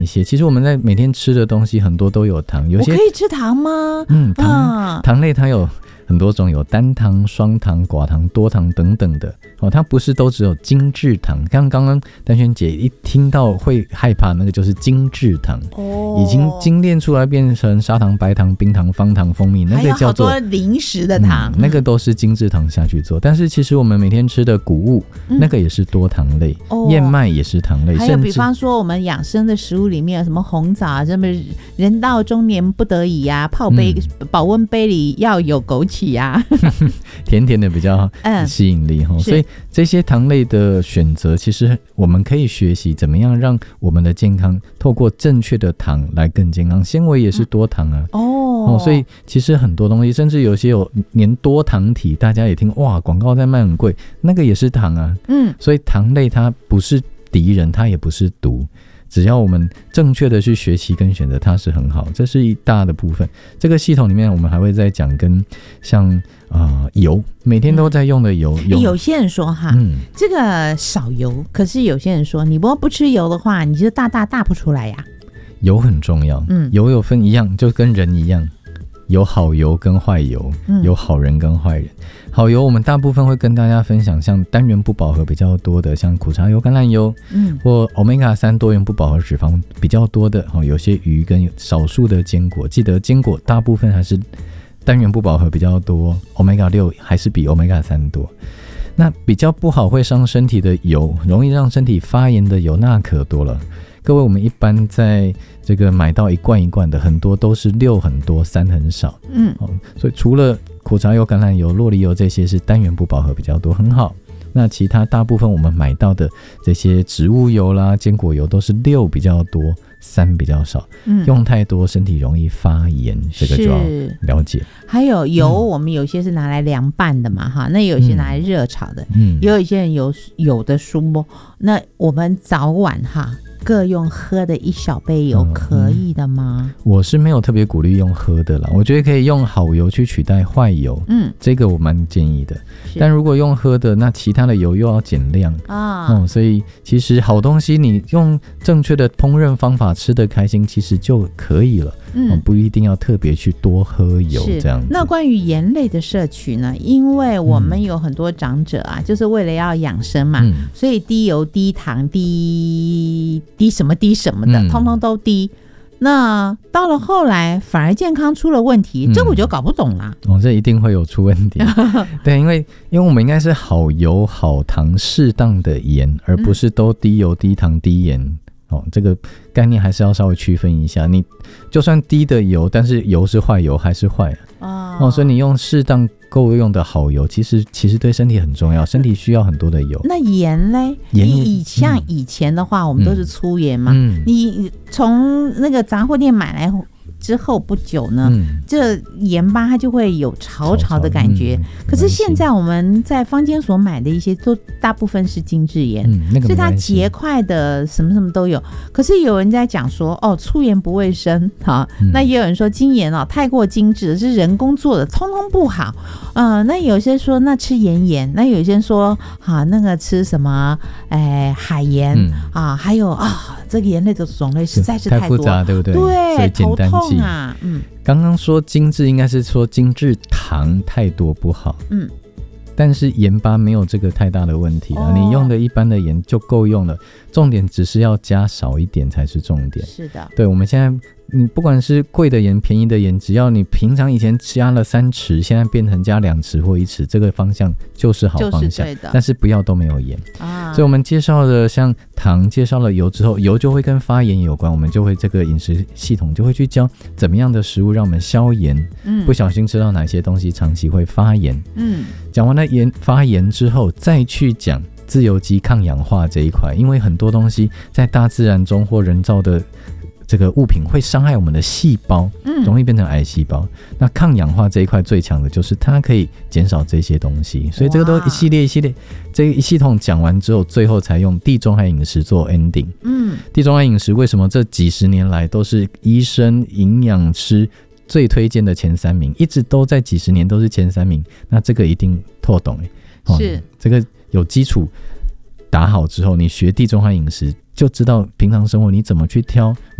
一些。其实我们在每天吃的东西很多都有糖，有些我可以吃糖吗？ 糖类它有很多种，有单糖、双糖、寡糖、多糖等等的它不是都只有精制糖。刚刚丹萱姐一听到会害怕，那个就是精制糖已经精炼出来变成砂糖、白糖、冰糖、方糖、蜂蜜，那个叫做还有好多零食的糖那个都是精制糖下去做。但是其实我们每天吃的谷物那个也是多糖类，燕麦也是糖类， 还有比方说我们养生的食物里面有什么红枣啊，什么人到中年不得已啊，泡杯保温杯里要有枸杞啊甜甜的比较吸引力所以这些糖类的选择，其实我们可以学习怎么样让我们的健康透过正确的糖来更健康。纤维也是多糖啊所以其实很多东西，甚至有些有粘多糖体，大家也听哇广告在卖很贵，那个也是糖啊所以糖类它不是敌人，它也不是毒，只要我们正确的去学习跟选择，它是很好。这是一大的部分。这个系统里面我们还会再讲跟像油，每天都在用的油有些人说这个少油，可是有些人说你不吃油的话，你就大不出来呀。 油很重要油有分一样，就跟人一样，有好油跟坏油有好人跟坏人。好油我们大部分会跟大家分享像单元不饱和比较多的，像苦茶油、橄榄油或 Omega-3 多元不饱和脂肪比较多的有些鱼跟少数的坚果。记得坚果大部分还是单元不饱和比较多， Omega-6 还是比 Omega-3 多。那比较不好会伤身体的油，容易让身体发炎的油那可多了。各位，我们一般在这个买到一罐一罐的，很多都是6很多3很少所以除了苦茶油、橄榄油、酪梨油这些是单元不饱和比较多，很好。那其他大部分我们买到的这些植物油啦、坚果油都是6比较多3比较少用太多身体容易发炎，这个就要了解。 还有油我们有些是拿来凉拌的嘛那有些拿来热炒的也有一些人有的说那我们早晚各用喝的1小杯油可以的吗？ 我是没有特别鼓励用喝的啦，我觉得可以用好油去取代坏油这个我蛮建议的。但如果用喝的，那其他的油又要减量所以其实好东西你用正确的烹饪方法吃得开心其实就可以了不一定要特别去多喝油这样子。 那关于盐类的摄取呢，因为我们有很多长者就是为了要养生嘛所以低油低糖低什么的通通都低，那到了后来反而健康出了问题这我就搞不懂了这一定会有出问题对，因为我们应该是好油好糖适当的盐，而不是都低油低糖低盐这个概念还是要稍微区分一下。你就算低的油，但是油是坏油还是坏所以你用适当够用的好油其实对身体很重要，身体需要很多的油。那盐嘞？像以前的话我们都是粗盐嘛你从那个杂货店买来之后不久呢这盐巴它就会有潮的感觉可是现在我们在坊间所买的一些都大部分是精制盐所以它结块的什么什么都有。可是有人在讲说粗盐不卫生那也有人说精盐太过精致是人工做的通通不好那有些说那吃盐，那有些人说那个吃什么海盐还有这个盐类的种类实在是太多太复杂对不对？ 对，头痛刚刚说精致应该是说精致糖太多不好但是盐巴没有这个太大的问题你用的一般的盐就够用了，重点只是要加少一点才是重点。 是的，对， 我们现在你不管是贵的盐便宜的盐，只要你平常以前加了3匙现在变成加2匙或1匙，这个方向就是好方向，就是对的，但是不要都没有盐所以我们介绍了像糖介绍了油之后，油就会跟发炎有关，我们就会这个饮食系统就会去教怎么样的食物让我们消炎不小心吃到哪些东西长期会发炎讲完了发炎之后再去讲自由基抗氧化这一块，因为很多东西在大自然中或人造的这个物品会伤害我们的细胞容易变成癌细胞那抗氧化这一块最强的就是它可以减少这些东西，所以这个都一系列这一系统讲完之后，最后才用地中海饮食做 ending地中海饮食为什么这几十年来都是医生营养师最推荐的前3名，一直都在几十年都是前3名，那这个一定透懂是这个有基础打好之后，你学地中海饮食就知道平常生活你怎么去挑